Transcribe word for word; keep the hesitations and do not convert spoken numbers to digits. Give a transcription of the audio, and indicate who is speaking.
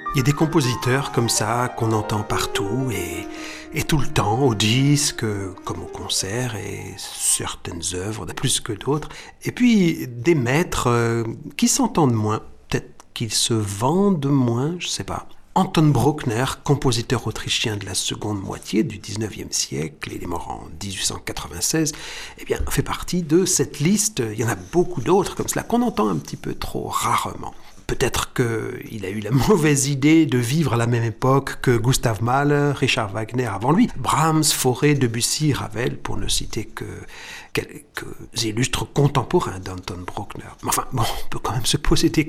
Speaker 1: Il y a des compositeurs comme ça qu'on entend partout et, et tout le temps, au disque, comme au concert, et certaines œuvres, plus que d'autres. Et puis des maîtres euh, qui s'entendent moins, peut-être qu'ils se vendent moins, je sais pas. Anton Bruckner, compositeur autrichien de la seconde moitié du dix-neuvième siècle, il est mort en dix-huit cent quatre-vingt-seize, eh bien, fait partie de cette liste. Il y en a beaucoup d'autres comme cela qu'on entend un petit peu trop rarement. Peut-être qu'il a eu la mauvaise idée de vivre à la même époque que Gustav Mahler, Richard Wagner avant lui, Brahms, Fauré, Debussy, Ravel, pour ne citer que quelques illustres contemporains d'Anton Bruckner. Mais enfin, bon, on peut quand même se poser des